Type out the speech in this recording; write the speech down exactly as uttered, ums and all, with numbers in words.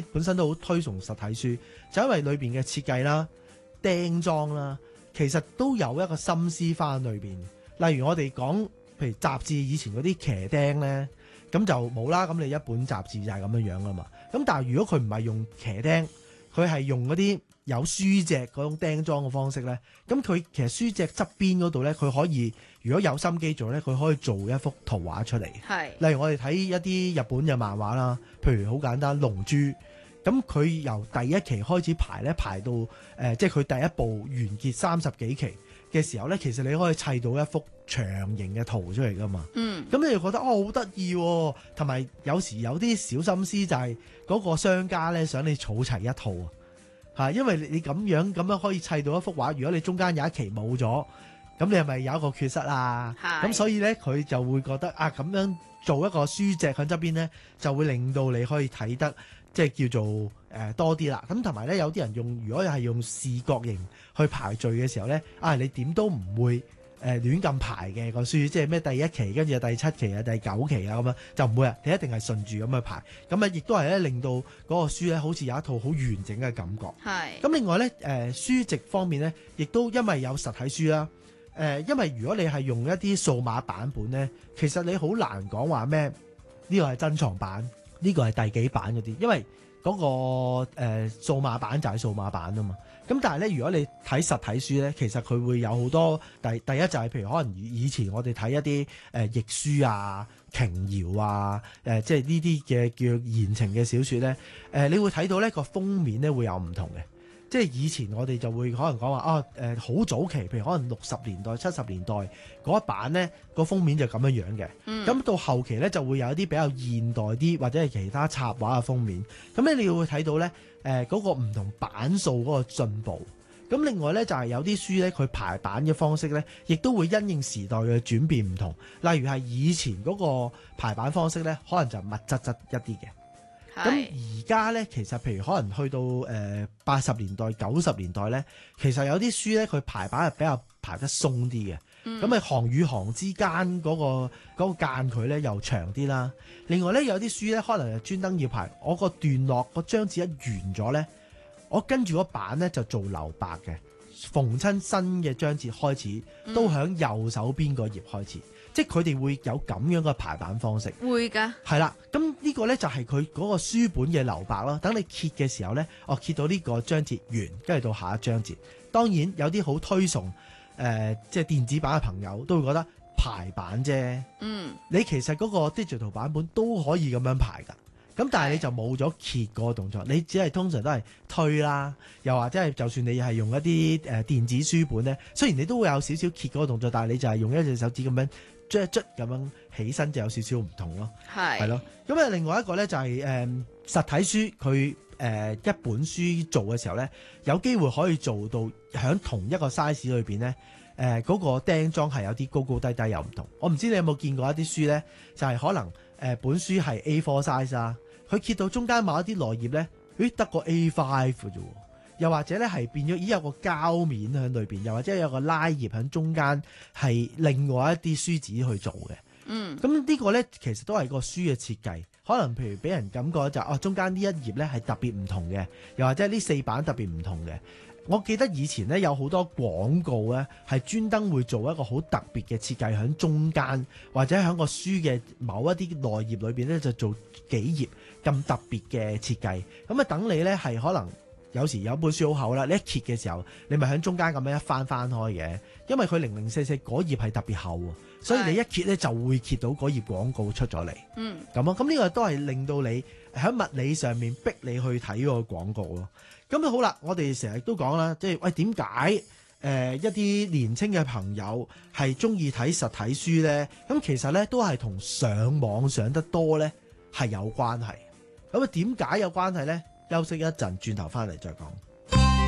本身都好推崇實體書，就因為裏邊嘅設計啦、釘裝啦，其實都有一個心思翻裏邊。例如我哋講，譬如雜誌以前嗰啲騎釘咧，咁就冇啦。咁你一本雜誌就係咁樣樣噶嘛。咁但係如果佢唔係用騎釘，佢係用嗰啲有書脊嗰種釘裝嘅方式咧，咁佢其實書脊側邊嗰度咧，佢可以如果有心機做咧，佢可以做一幅圖畫出嚟。 係， 例如我哋睇一啲日本嘅漫畫啦，譬如好簡單《龍珠》，咁佢由第一期開始排咧，排到誒、呃，即係佢第一部完結三十幾期嘅時候咧，其實你可以砌到一幅長形嘅圖出嚟噶嘛。 嗯， 咁你就覺得哦好得意喎，同埋有，有時有啲小心思就係嗰個商家咧想你儲齊一套啊，嚇，因為你你咁樣咁樣可以砌到一幅畫。如果你中間有一期冇咗，咁你係咪有一個缺失啊？咁所以咧佢就會覺得啊，咁樣做一個書脊喺側邊咧，就會令到你可以睇得即係叫做誒、呃、多啲啦。咁同埋咧有啲人用，如果係用視覺型去排序嘅時候咧，啊你點都唔會誒、呃、亂咁排嘅個書，即係咩第一期跟住第七期啊、第九期啊咁樣就唔會啊，你一定係順住咁去排。咁啊亦都係咧令到嗰個書咧好似有一套好完整嘅感覺。 係。咁另外咧誒、呃、書籍方面咧，亦都因為有實體書啦。誒、呃，因為如果你係用一啲數碼版本咧，其實你好難講話咩呢個係珍藏版，呢、這個係第幾版嗰啲，因為嗰、那個誒、呃、數碼版就係數碼版啊嘛。咁但係咧，如果你睇實體書咧，其實佢會有好多第第一就係譬如可能以前我哋睇一啲誒、呃、譯書啊、瓊瑤啊、誒、呃、即係呢啲嘅叫言情嘅小説咧，誒、呃、你會睇到咧個封面咧會有唔同嘅。即係以前我哋就會可能講話啊誒好早期，譬如可能六十年代、七十年代嗰一版咧個封面就咁樣樣嘅。咁、嗯、到後期咧就會有一啲比較現代啲或者係其他插畫嘅封面。咁咧你會睇到咧誒嗰個唔同版數嗰個進步。咁另外咧就係、是、有啲書咧佢排版嘅方式咧，亦都會因應時代嘅轉變唔同。例如係以前嗰個排版方式咧，可能就密質質一啲嘅。咁而家咧，其實譬如可能去到誒八十年代、九十年代咧，其實有啲書咧，佢排版係比較排得鬆啲嘅。咁、嗯、啊，行與行之間嗰、嗰個嗰、嗰個間距咧又長啲啦。另外咧，有啲書咧，可能係專登要排我個段落個章節一完咗咧，我跟住嗰版咧就做留白嘅。逢親新嘅章節開始，都響右手邊個頁開始。嗯即係佢哋會有咁樣嘅排版方式， 會㗎， 係啦。咁呢個咧就係佢嗰個書本嘅留白啦。等你揭嘅時候咧，哦揭到呢個章節完，跟住到下一章節。當然有啲好推崇誒、呃，即係電子版嘅朋友都會覺得排版啫。嗯，你其實嗰個 digital 版本都可以咁樣排㗎。咁但係你就冇咗揭嗰個動作，你只係通常都係推啦，又或者係就算你係用一啲誒電子書本咧，雖然你都會有少少揭嗰個動作，但係你就係用一隻手指咁樣捽一捽咁樣起身，就有少少唔同咯。係係咯。咁啊，另外一個咧就係、是、誒、呃、實體書，佢誒、呃、一本書做嘅時候咧，有機會可以做到喺同一個 size 裏邊咧，誒、呃、嗰、那個釘裝係有啲高高低低又唔同。我唔知你有冇見過一啲書咧，就係、是、可能誒、呃、本書係 A 四 size 啊。佢揭到中間某一啲內頁咧，咦得個 A 五 嘅啫喎，又或者咧係變咗，咦有個膠面喺裏邊，又或者有個拉頁喺中間，係另外一啲書紙去做嘅。嗯，咁呢個咧其實都係個書嘅設計，可能譬如俾人感覺就哦中間呢一頁咧係特別唔同嘅，又或者呢四版特別唔同嘅。我記得以前咧有好多廣告咧係專登會做一個好特別嘅設計喺中間，或者喺個書嘅某一啲內頁裏邊咧就做幾頁咁特別嘅設計，咁啊等你咧係可能有時有本書好厚啦，你一揭嘅時候，你咪喺中間咁樣一翻翻開嘅，因為佢零零四四嗰頁係特別厚啊，所以你一揭咧就會揭到嗰頁廣告出咗嚟。嗯，咁啊，咁呢個都係令到你喺物理上面逼你去睇個廣告咯。咁啊好啦，我哋成日都講啦，即係喂點解誒一啲年青嘅朋友係中意睇實體書咧？咁其實咧都係同上網上得多咧係有關係。咁啊點解有關係咧？休息一陣，轉頭翻嚟再講。